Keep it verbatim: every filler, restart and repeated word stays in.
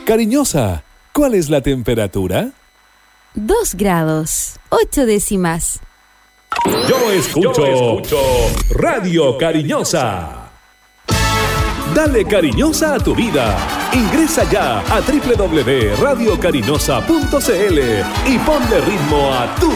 Cariñosa, ¿cuál es la temperatura? Dos grados, ocho décimas. Yo escucho, Yo escucho Radio Cariñosa. Dale cariñosa a tu vida. Ingresa ya a doble u doble u doble u punto radio cariñosa punto c l y ponle ritmo a tu